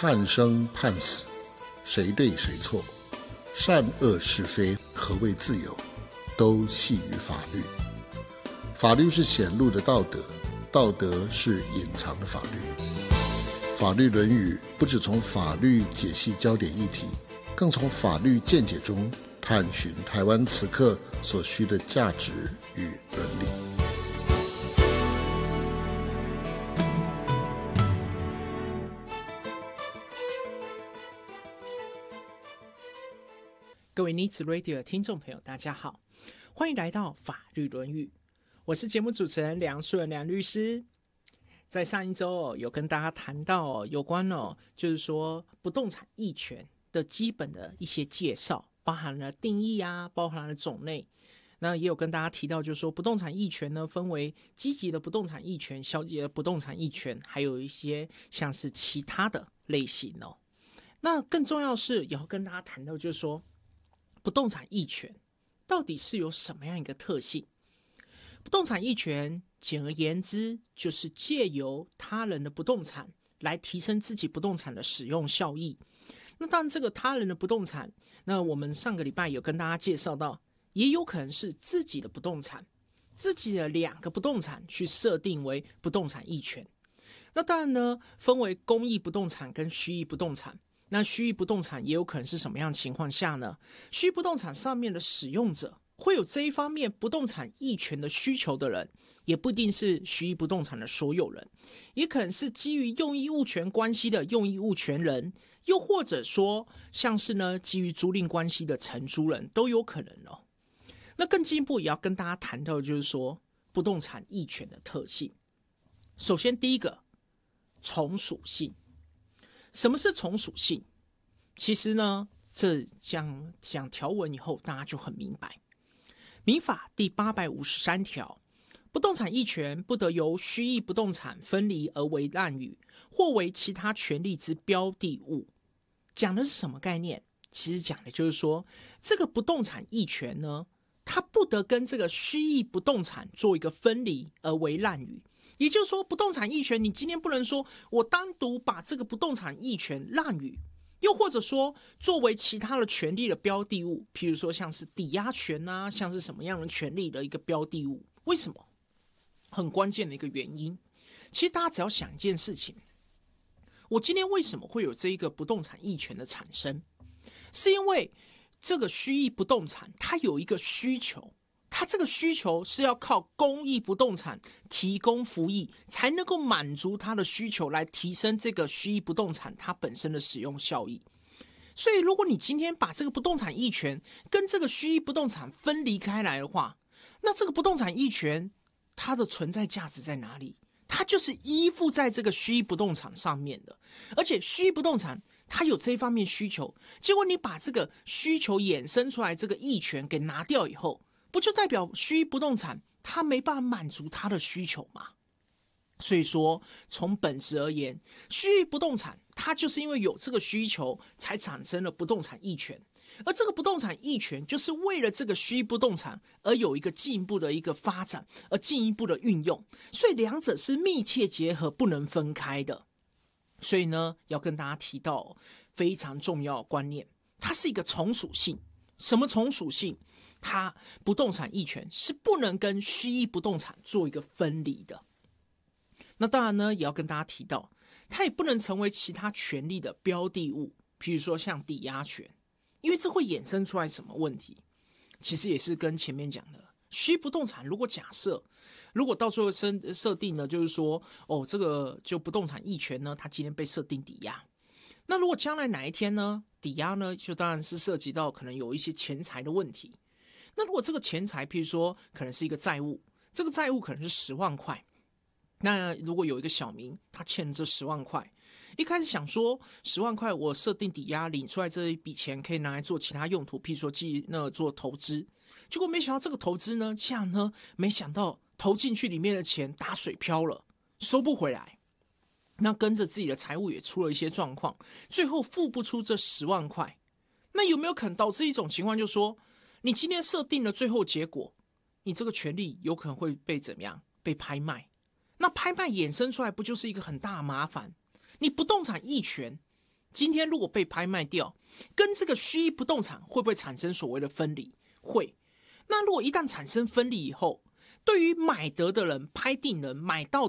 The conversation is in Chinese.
判生判死，谁对谁错，善恶是非，何谓自由，都系于法律。法律是显露的道德，道德是隐藏的法律。法律论语不只从法律解析焦点议题，更从法律见解中探寻台湾此刻所需的价值与伦理。 各位Needs Radio 的听众朋友，大家好，欢迎来到法律论语，我是节目主持人梁顺梁律师。在上一周有跟大家谈到有关就是说不动产役权的基本的一些介绍，包含了定义啊，包含了种类。那也有跟大家提到，就是说不动产役权呢，分为积极的不动产役权、消极的不动产役权，还有一些像是其他的类型哦。那更重要是也要跟大家谈到，就是说不动产役权到底是有什么样一个特性？不动产役权简而言之，就是借由他人的不动产来提升自己不动产的使用效益。那当然这个他人的不动产，那我们上个礼拜有跟大家介绍到，也有可能是自己的不动产，自己的两个不动产去设定为不动产役权。那当然呢，分为公益不动产跟虚益不动产。那虚益不动产也有可能是什么样的情况下呢？虚益不动产上面的使用者会有这一方面不动产役权的需求的人，也不一定是虚益不动产的所有人，也可能是基于用益物权关系的用益物权人，又或者说像是呢基于租赁关系的承租人都有可能哦。那更进一步也要跟大家谈到，就是说不动产役权的特性。首先第一个，从属性。什么是从属性？其实呢，这讲条文以后，大家就很明白。民法第853条，不动产役权不得由虚益不动产分离而为滥竽，或为其他权利之标的物。讲的是什么概念？其实讲的就是说，这个不动产役权呢，它不得跟这个虚益不动产做一个分离而为滥竽。也就是说，不动产役权，你今天不能说我单独把这个不动产役权滥竽，又或者说作为其他的权利的标的物，譬如说像是抵押权啊，像是什么样的权利的一个标的物。为什么？很关键的一个原因，其实大家只要想一件事情，我今天为什么会有这一个不动产役权的产生？是因为这个虚益不动产它有一个需求，它这个需求是要靠公益不动产提供服役，才能够满足它的需求，来提升这个虚益不动产它本身的使用效益。所以如果你今天把这个不动产役权跟这个虚益不动产分离开来的话，那这个不动产役权它的存在价值在哪里？它就是依附在这个虚益不动产上面的，而且虚益不动产它有这一方面需求，结果你把这个需求衍生出来这个役权给拿掉以后，不就代表虚益不动产它没办法满足它的需求吗？所以说从本质而言，虚益不动产它就是因为有这个需求才产生了不动产役权，而这个不动产役权就是为了这个虚益不动产而有一个进一步的一个发展，而进一步的运用，所以两者是密切结合，不能分开的。所以呢，要跟大家提到非常重要的观念，它是一个从属性。什么从属性？它不动产役权是不能跟虚益不动产做一个分离的。那当然呢，也要跟大家提到，它也不能成为其他权利的标的物，譬如说像抵押权，因为这会衍生出来什么问题？其实也是跟前面讲的，虚益不动产如果假设，如果到最后设定呢，就是说，这个就不动产役权呢，它今天被设定抵押，那如果将来哪一天呢，抵押呢，就当然是涉及到可能有一些钱财的问题。那如果这个钱财，譬如说可能是一个债务，这个债务可能是10万块，那如果有一个小民他欠这10万块，一开始想说10万块我设定抵押，领出来这一笔钱可以拿来做其他用途，譬如说做投资，结果没想到这个投资呢，这样呢，没想到投进去里面的钱打水漂了，收不回来，那跟着自己的财务也出了一些状况，最后付不出这10万块。那有没有可能导致一种情况，就是说你今天设定了最后结果，你这个权利有可能会被怎么样？被拍卖。那拍卖衍生出来不就是一个很大的麻烦？你不动产役权， 今天如果被拍卖掉，跟这个虚拟不动产会不会产生所谓的分离？会。那如果一旦产生分离以后，对于买得的人、拍定人、买到